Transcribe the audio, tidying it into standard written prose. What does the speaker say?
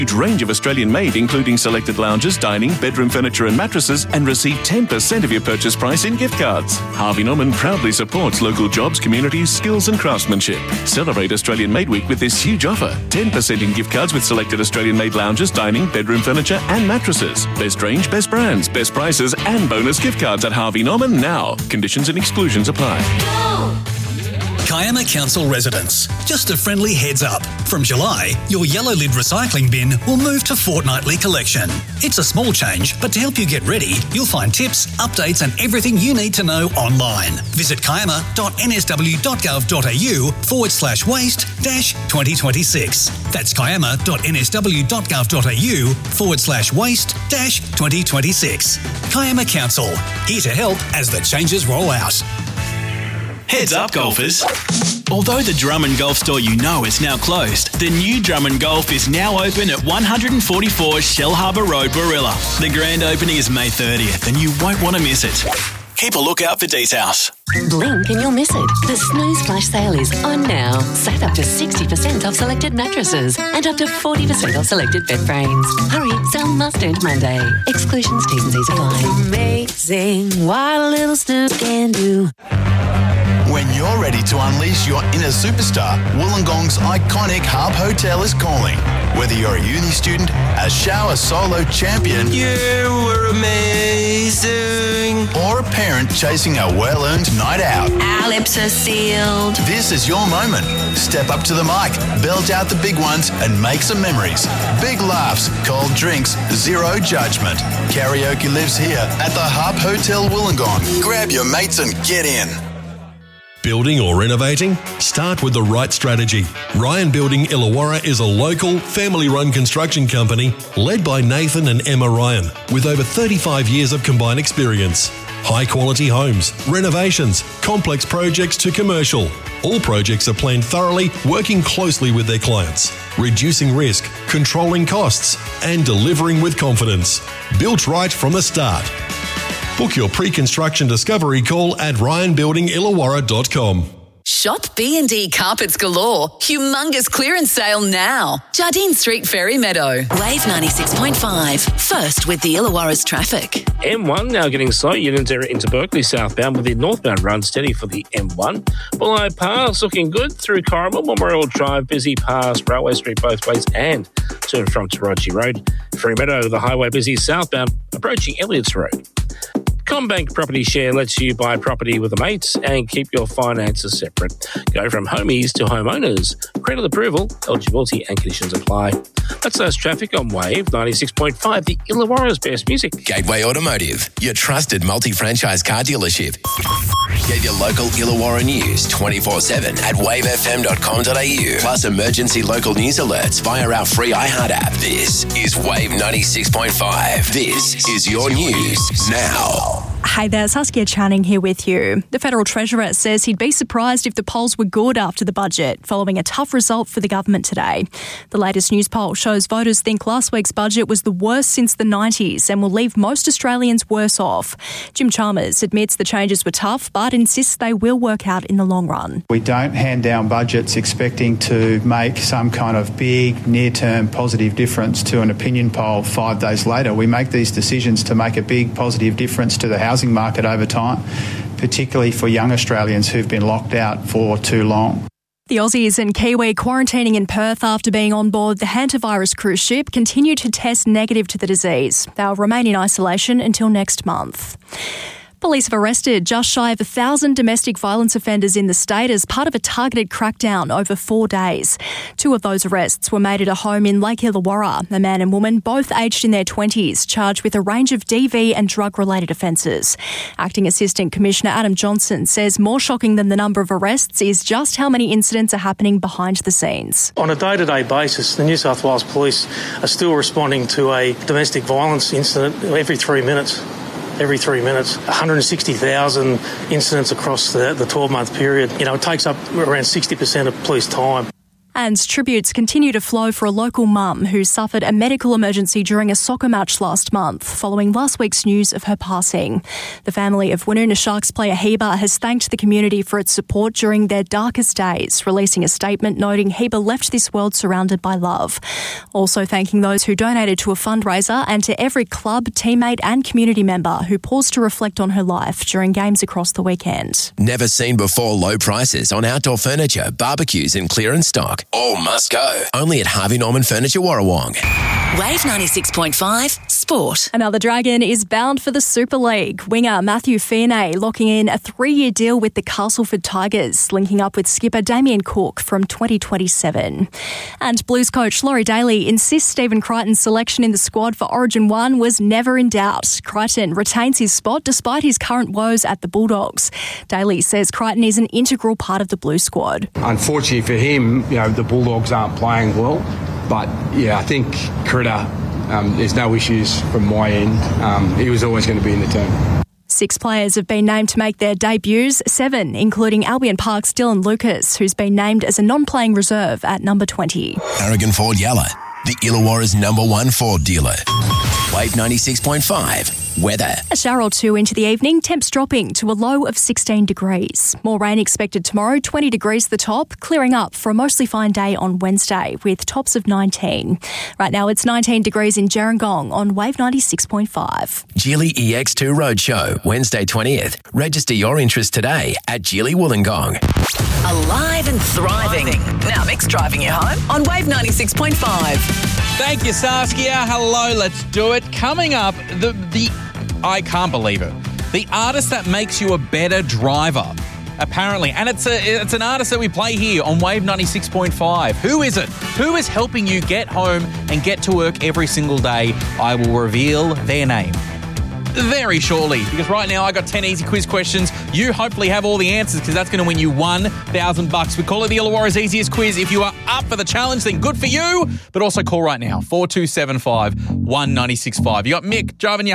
Huge range of Australian-made, including selected lounges, dining, bedroom furniture and mattresses, and receive 10% of your purchase price in gift cards. Harvey Norman proudly supports local jobs, communities, skills and craftsmanship. Celebrate Australian-made week with this huge offer. 10% in gift cards with selected Australian-made lounges, dining, bedroom furniture and mattresses. Best range, best brands, best prices and bonus gift cards at Harvey Norman now. Conditions and exclusions apply. Kiama Council residents, just a friendly heads up. From July, your yellow lid recycling bin will move to fortnightly collection. It's a small change, but to help you get ready, you'll find tips, updates and everything you need to know online. Visit kiama.nsw.gov.au/waste-2026. That's kiama.nsw.gov.au/waste-2026. Kiama Council, here to help as the changes roll out. Heads up, golfers. Although the Drummond Golf store you know is now closed, the new Drummond Golf is now open at 144 Shell Harbour Road, Barilla. The grand opening is May 30th and you won't want to miss it. Keep a lookout for details. Blink and you'll miss it. The Snooze Flash Sale is on now. Save up to 60% off selected mattresses and up to 40% off selected bed frames. Hurry, sale must end Monday. Exclusions, T's and C's apply. Amazing what a little snooze can do. When you're ready to unleash your inner superstar, Wollongong's iconic Harp Hotel is calling. Whether you're a uni student, a shower solo champion, you were amazing, or a parent chasing a well-earned night out, our lips are sealed. This is your moment. Step up to the mic, belt out the big ones, and make some memories. Big laughs, cold drinks, zero judgment. Karaoke lives here at the Harp Hotel Wollongong. Grab your mates and get in. Building or renovating? Start with the right strategy. Ryan Building Illawarra is a local, family-run construction company led by Nathan and Emma Ryan with over 35 years of combined experience. High-quality homes, renovations, complex projects to commercial. All projects are planned thoroughly, working closely with their clients, reducing risk, controlling costs, and delivering with confidence. Built right from the start. Book your pre-construction discovery call at ryanbuildingillawarra.com. Shop B&D Carpets Galore. Humongous clearance sale now. Jardine Street, Ferry Meadow. Wave 96.5. First with the Illawarra's traffic. M1 now getting slow. You enter into Berkeley southbound with the northbound run steady for the M1. Below Pass looking good through Corrimal. Memorial Drive busy past Railway Street both ways and to and from Taraji Road. Ferry Meadow, the highway busy southbound approaching Elliots Road. CommBank Property Share lets you buy property with a mate and keep your finances separate. Go from homies to homeowners. Credit approval, eligibility and conditions apply. That's those traffic on Wave 96.5, the Illawarra's best music. Gateway Automotive, your trusted multi-franchise car dealership. Get your local Illawarra news 24/7 at wavefm.com.au. Plus emergency local news alerts via our free iHeart app. This is Wave 96.5. This is your news now. Hey there, Saskia Channing here with you. The Federal Treasurer says he'd be surprised if the polls were good after the budget, following a tough result for the government today. The latest news poll shows voters think last week's budget was the worst since the 90s and will leave most Australians worse off. Jim Chalmers admits the changes were tough, but insists they will work out in the long run. We don't hand down budgets expecting to make some kind of big, near-term positive difference to an opinion poll 5 days later. We make these decisions to make a big positive difference to the housing market over time, particularly for young Australians who've been locked out for too long. The Aussies and Kiwi quarantining in Perth after being on board the hantavirus cruise ship continue to test negative to the disease. They'll remain in isolation until next month. Police have arrested just shy of 1,000 domestic violence offenders in the state as part of a targeted crackdown over 4 days. 2 of those arrests were made at a home in Lake Illawarra. A man and woman, both aged in their 20s, charged with a range of DV and drug-related offences. Acting Assistant Commissioner Adam Johnson says more shocking than the number of arrests is just how many incidents are happening behind the scenes. On a day-to-day basis, the New South Wales Police are still responding to a domestic violence incident every 3 minutes. 160,000 incidents across the 12-month period. You know, it takes up around 60% of police time. And tributes continue to flow for a local mum who suffered a medical emergency during a soccer match last month following last week's news of her passing. The family of Woonona Sharks player Heba has thanked the community for its support during their darkest days, releasing a statement noting Heba left this world surrounded by love. Also thanking those who donated to a fundraiser and to every club, teammate and community member who paused to reflect on her life during games across the weekend. Never seen before low prices on outdoor furniture, barbecues and clearance stock. All must go. Only at Harvey Norman Furniture Warrawong. Wave 96.5 Sport. Another Dragon is bound for the Super League. Winger Matthew Fiernay locking in a 3-year deal with the Castleford Tigers, linking up with skipper Damien Cook from 2027. And Blues coach Laurie Daly insists Stephen Crichton's selection in the squad for Origin 1 was never in doubt. Crichton retains his spot despite his current woes at the Bulldogs. Daly says Crichton is an integral part of the Blues squad. Unfortunately for him, the Bulldogs aren't playing well. But, I think Critter, there's no issues from my end. He was always going to be in the team. 6 players have been named to make their debuts, 7, including Albion Park's Dylan Lucas, who's been named as a non-playing reserve at number 20. Aragon Ford Yalla, the Illawarra's #1 Ford dealer. Wave 96.5. Weather. A shower or two into the evening, temps dropping to a low of 16 degrees. More rain expected tomorrow, 20 degrees the top, clearing up for a mostly fine day on Wednesday with tops of 19. Right now it's 19 degrees in Gerringong on Wave 96.5. Geely EX2 Roadshow, Wednesday 20th. Register your interest today at Geely Wollongong. Alive and thriving. Now Mick's driving you home on Wave 96.5. Thank you, Saskia. Hello, let's do it. Coming up, I can't believe it. The artist that makes you a better driver, apparently. And it's an artist that we play here on Wave 96.5. Who is it? Who is helping you get home and get to work every single day? I will reveal their name very shortly, because right now I got 10 easy quiz questions. You hopefully have all the answers, because that's going to win you $1,000. We call it the Illawarra's easiest quiz. If you are up for the challenge, then good for you. But also call right now, 4275 1965. You got Mick driving you